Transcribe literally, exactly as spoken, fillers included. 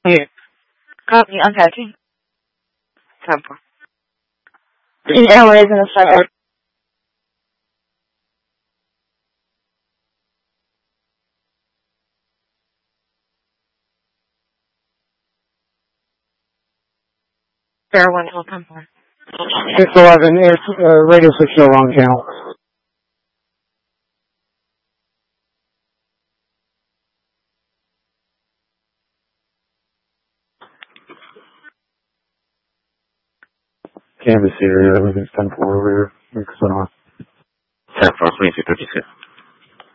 Here. Copy, uncatching. Temple. In airways in the center. Fair one, Hill Temple. six eleven, air, uh, radio switch to the wrong channel. Canvas area, everything's ten four over here. ten four, twenty-two thirty-six.